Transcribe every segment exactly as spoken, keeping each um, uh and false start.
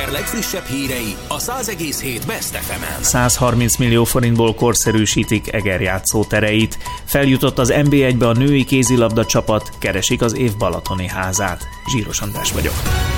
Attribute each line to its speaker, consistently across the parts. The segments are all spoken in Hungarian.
Speaker 1: Eger legfrissebb hírei a száz egész hét Best ef emen.
Speaker 2: százharminc millió forintból korszerűsítik Eger játszótereit. Feljutott az en bé egybe a női kézilabda csapat, keresik az év balatoni házát. Zsíros András vagyok.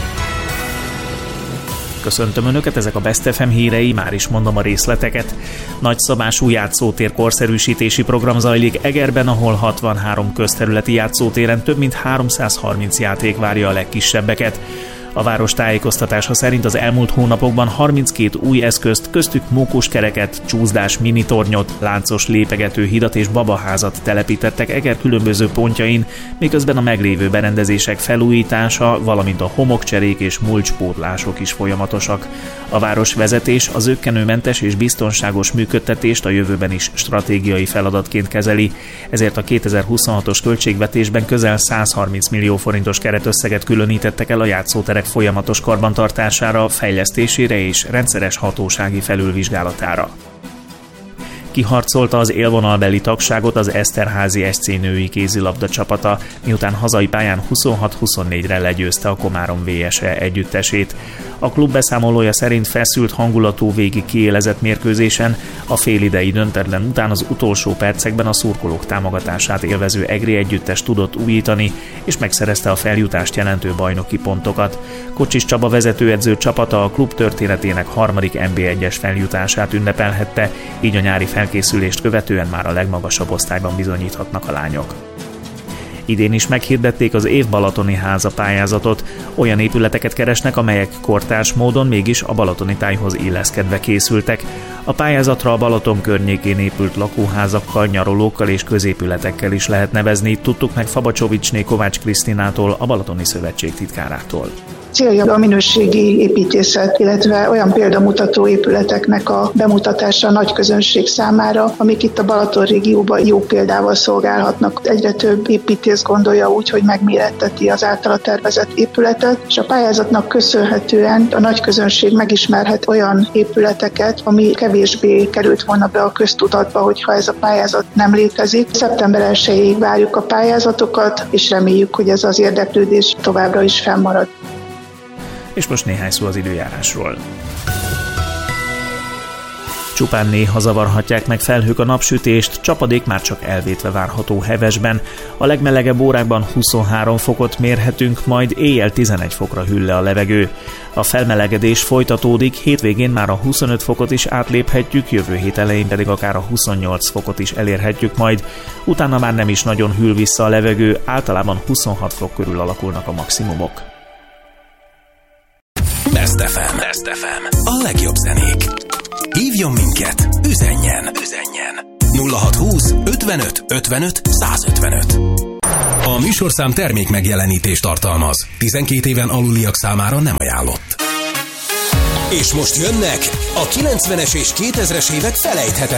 Speaker 2: Köszöntöm Önöket, ezek a Best ef em hírei, már is mondom a részleteket. Nagyszabású játszótér korszerűsítési program zajlik Egerben, ahol hatvanhárom közterületi játszótéren több mint háromszázharminc játék várja a legkisebbeket. A város tájékoztatása szerint az elmúlt hónapokban harminckét új eszközt, köztük mókuskereket, csúszdás minitornyot, láncos lépegető hidat és babaházat telepítettek Eger különböző pontjain, miközben a meglévő berendezések felújítása, valamint a homokcserék és mulcspótlások is folyamatosak. A városvezetés a zökkenőmentes és biztonságos működtetést a jövőben is stratégiai feladatként kezeli, ezért a kétezer-huszonhatos költségvetésben közel százharminc millió forintos keretösszeget különítettek el a játszóterek folyamatos karbantartására, fejlesztésére és rendszeres hatósági felülvizsgálatára. Kiharcolta az élvonalbeli tagságot az Eszterházy es cé női kézilabda csapata, miután hazai pályán huszonhat-huszonnégyre legyőzte a Komárom vé es e együttesét. A klub beszámolója szerint feszült hangulatú, végig kiélezett mérkőzésen a félidei döntetlen után az utolsó percekben a szurkolók támogatását élvező egri együttes tudott újítani, és megszerezte a feljutást jelentő bajnoki pontokat. Kocsis Csaba vezetőedző csapata a klub történetének harmadik en bé egyes feljutását ünnepelhette, így a nyári felkészülést követően már a legmagasabb osztályban bizonyíthatnak a lányok. Idén is meghirdették az év balatoni háza pályázatot. Olyan épületeket keresnek, amelyek kortárs módon mégis a balatoni tájhoz illeszkedve készültek. A pályázatra a Balaton környékén épült lakóházakkal, nyaralókkal és középületekkel is lehet nevezni, tudtuk meg Fabacsovicsné Kovács Krisztinától, a Balatoni Szövetség titkárától.
Speaker 3: Célja a minőségi építészet, illetve olyan példamutató épületeknek a bemutatása a nagy közönség számára, amik itt a Balaton régióban jó példával szolgálhatnak. Egyre több építész gondolja úgy, hogy megméretteti az általa tervezett épületet, és a pályázatnak köszönhetően a nagy közönség megismerhet olyan épületeket, ami kevésbé került volna be a köztudatba, hogyha ez a pályázat nem létezik. szeptember elsejéig várjuk a pályázatokat, és reméljük, hogy ez az érdeklődés továbbra is fennmarad.
Speaker 2: És most néhány szó az időjárásról. Csupán néha zavarhatják meg felhők a napsütést, csapadék már csak elvétve várható Hevesben. A legmelegebb órákban huszonhárom fokot mérhetünk, majd éjjel tizenegy fokra hűl le a levegő. A felmelegedés folytatódik, hétvégén már a huszonöt fokot is átléphetjük, jövő hét elején pedig akár a huszonnyolc fokot is elérhetjük majd. Utána már nem is nagyon hűl vissza a levegő, általában huszonhat fok körül alakulnak a maximumok.
Speaker 1: Best ef em. Best ef em. A legjobb zenék. Hívjon minket, üzenjen, üzenjen. nulla hat húsz ötvenöt ötvenöt százötvenöt. A műsorszám termék megjelenítést tartalmaz. tizenkét éven aluliak számára nem ajánlott. És most jönnek a kilencvenes és kétezres évek felejthetetlen